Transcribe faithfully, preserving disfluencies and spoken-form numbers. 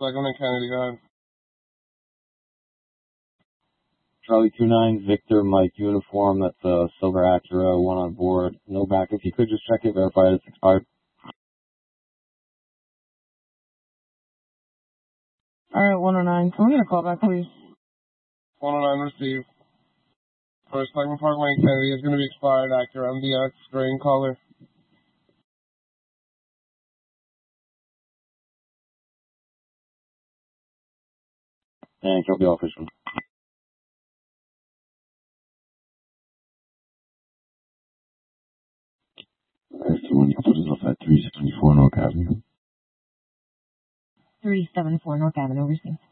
Second and Kennedy, go ahead. Charlie two nine, Victor Mike Uniform, that's a silver Acura, one on board, no back. If you could just check it, verify it's expired. Alright, one oh nine, can we get a call back, please? one oh nine received. First Second Park Lane Kennedy is going to be expired, Acura M D X, green color. Thank you, I'll be official. Someone you put us off at three seventy-four North Avenue. three seventy-four North Avenue, received.